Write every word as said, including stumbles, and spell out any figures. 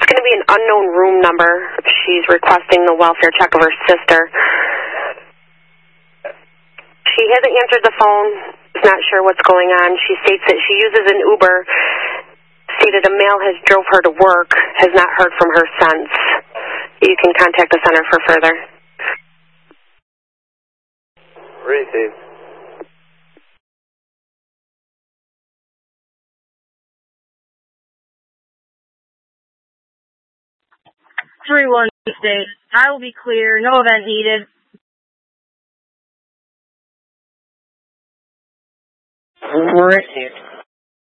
going to be an unknown room number. She's requesting the welfare check of her sister. She hasn't answered the phone. Is not sure what's going on. She states that she uses an Uber. Stated a male has drove her to work. Has not heard from her since. You can contact the center for further. Receive. three one state. I will be clear. No event needed. Receive.